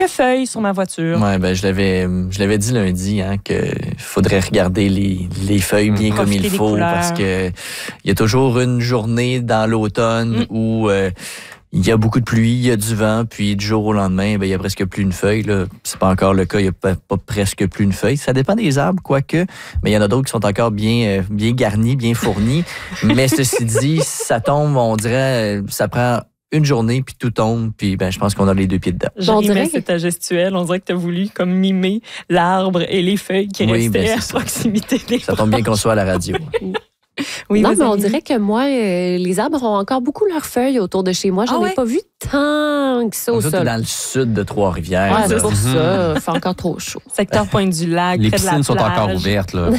feuilles sur ma voiture. Ouais, ben je l'avais dit lundi que faudrait regarder les feuilles bien comme il faut parce que il y a toujours une journée dans l'automne où il y a beaucoup de pluie, il y a du vent, puis du jour au lendemain, il y a presque plus une feuille. Là. C'est pas encore le cas, il y a pas presque plus une feuille. Ça dépend des arbres, quoique, mais il y en a d'autres qui sont encore bien garnis, bien fournis. Mais ceci dit, ça tombe, on dirait, ça prend une journée, puis tout tombe, puis je pense qu'on a les deux pieds dedans. C'est ta gestuelle. On dirait que tu as voulu comme mimer l'arbre et les feuilles qui restaient à proximité des Ça tombe bien qu'on soit à la radio. Oui, non, mais on dirait que moi, les arbres ont encore beaucoup leurs feuilles autour de chez moi. J'en ai pas vu tant que ça au sol. Dans le sud de Trois-Rivières. Ouais, c'est pour ça. Il fait encore trop chaud. Secteur Pointe-du-Lac, les près de la piscines sont plage. encore ouvertes. Là.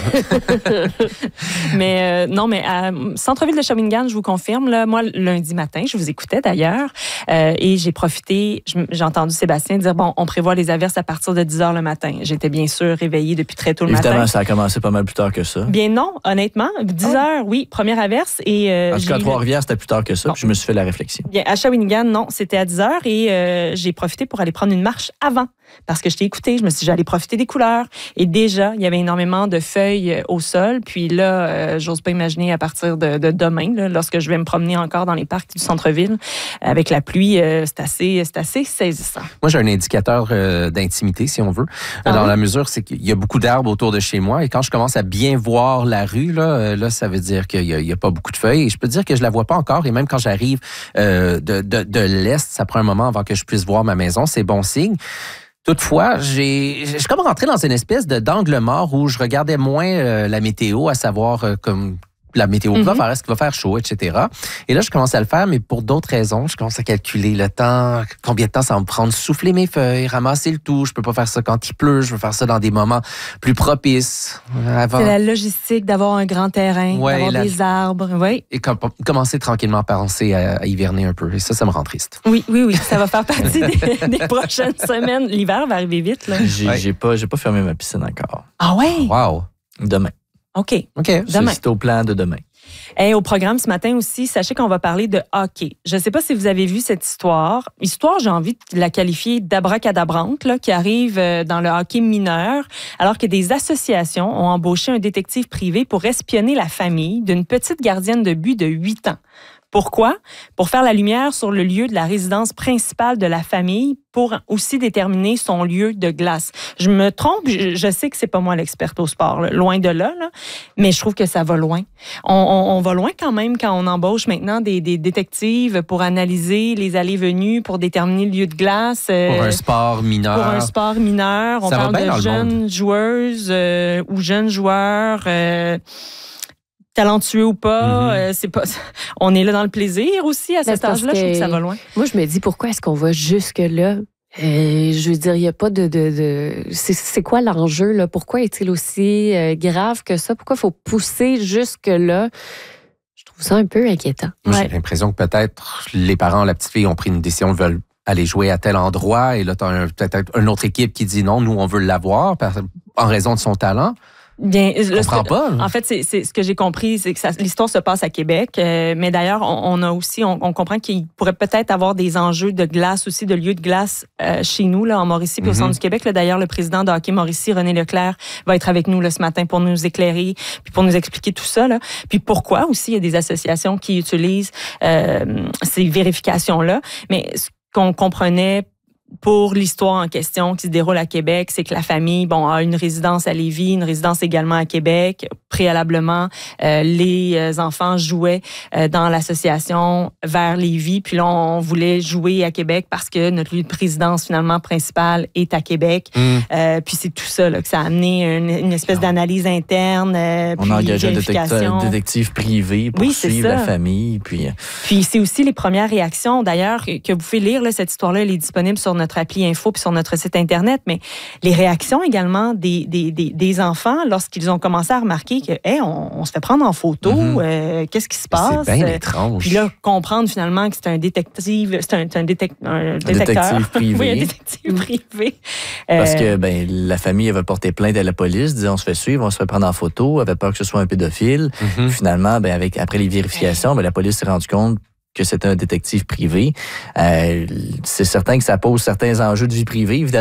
Mais non, mais à centre-ville de Shawinigan, je vous confirme, là, moi, lundi matin, je vous écoutais d'ailleurs, et j'ai profité, j'ai entendu Sébastien dire, on prévoit les averses à partir de 10 h le matin. J'étais bien sûr réveillée depuis très tôt le matin. Évidemment, ça a commencé pas mal plus tard que ça. Bien non, honnêtement, 10 h, oui, première averse. Et, en tout cas, à Trois-Rivières, c'était plus tard que ça, puis je me suis fait la réflexion. Bien, à Shawinigan, non, c'était à 10 h, et j'ai profité pour aller prendre une marche avant. Parce que je t'ai écouté, je me suis dit, j'allais profiter des couleurs. Et déjà, il y avait énormément de feuilles au sol. Puis là, j'ose pas imaginer à partir de demain, là, lorsque je vais me promener encore dans les parcs du centre-ville, avec la pluie, c'est assez saisissant. Moi, j'ai un indicateur d'intimité, si on veut. Dans la mesure, c'est qu'il y a beaucoup d'arbres autour de chez moi. Et quand je commence à bien voir la rue, là ça veut dire qu'il y a pas beaucoup de feuilles. Et je peux dire que je la vois pas encore. Et même quand j'arrive de l'Est, ça prend un moment avant que je puisse voir ma maison. C'est bon signe. Toutefois, je suis comme rentré dans une espèce d'angle mort où je regardais moins la météo, à savoir comme la météo va faire, est-ce qu'il va faire chaud, etc. Et là, je commence à le faire, mais pour d'autres raisons. Je commence à calculer le temps, combien de temps ça va me prendre, souffler mes feuilles, ramasser le tout. Je peux pas faire ça quand il pleut, je veux faire ça dans des moments plus propices. C'est la logistique d'avoir un grand terrain, d'avoir des arbres. Oui. Et commencer tranquillement à penser à hiverner un peu. Et ça me rend triste. Oui, ça va faire partie des prochaines semaines. L'hiver va arriver vite. Là. J'ai pas fermé ma piscine encore. Ah ouais? Wow. Demain. OK. Demain. C'est au plan de demain. Et au programme ce matin aussi, sachez qu'on va parler de hockey. Je ne sais pas si vous avez vu cette histoire. Histoire, j'ai envie de la qualifier d'abracadabrante, là, qui arrive dans le hockey mineur, alors que des associations ont embauché un détective privé pour espionner la famille d'une petite gardienne de but de 8 ans. Pourquoi? Pour faire la lumière sur le lieu de la résidence principale de la famille, pour aussi déterminer son lieu de glace. Je me trompe, je sais que c'est pas moi l'experte au sport, là, loin de là, mais je trouve que ça va loin. On va loin quand même quand on embauche maintenant des détectives pour analyser les allées-venues, pour déterminer le lieu de glace. Pour un sport mineur. Pour un sport mineur. On ça parle de jeunes joueuses ou jeunes joueurs... talentueux ou pas, c'est pas. On est là dans le plaisir aussi à cet âge-là. Je trouve que ça va loin. Moi, je me dis pourquoi est-ce qu'on va jusque-là? Je veux dire, il n'y a pas de... C'est quoi l'enjeu, là? Pourquoi est-il aussi grave que ça? Pourquoi il faut pousser jusque-là? Je trouve ça un peu inquiétant. Moi, j'ai l'impression que peut-être les parents, la petite fille, ont pris une décision, veulent aller jouer à tel endroit, et là, tu as peut-être une autre équipe qui dit non, nous, on veut l'avoir en raison de son talent. Bien, je comprends pas. En fait, c'est ce que j'ai compris, c'est que l'histoire se passe à Québec. Mais d'ailleurs, on a aussi, on comprend qu'il pourrait peut-être avoir des enjeux de glace aussi, de lieux de glace chez nous, là, en Mauricie, puis au centre du Québec. Là, d'ailleurs, le président de Hockey Mauricie, René Leclerc, va être avec nous là, ce matin pour nous éclairer, puis pour nous expliquer tout ça. Là. Puis pourquoi aussi il y a des associations qui utilisent ces vérifications-là. Mais ce qu'on comprenait pour l'histoire en question qui se déroule à Québec, c'est que la famille, a une résidence à Lévis, une résidence également à Québec. Préalablement, les enfants jouaient dans l'association vers Lévis. Puis là, on voulait jouer à Québec parce que notre lieu de résidence, finalement, principal est à Québec. Puis c'est tout ça là, que ça a amené une espèce d'analyse interne. On a engagé un détective privé pour suivre la famille. Puis c'est aussi les premières réactions. D'ailleurs, que vous pouvez lire, là, cette histoire-là, elle est disponible sur notre appli Info puis sur notre site Internet, mais les réactions également des enfants lorsqu'ils ont commencé à remarquer que on se fait prendre en photo, qu'est-ce qui se passe? C'est bien étrange. Puis là, comprendre finalement que c'est un détective, un détecteur. Privé. Oui, un détective privé. Parce que la famille elle va porter plainte à la police, disant on se fait suivre, on se fait prendre en photo, avait peur que ce soit un pédophile. Finalement, après les vérifications, la police s'est rendue compte que c'est un détective privé. C'est certain que ça pose certains enjeux de vie privée, évidemment.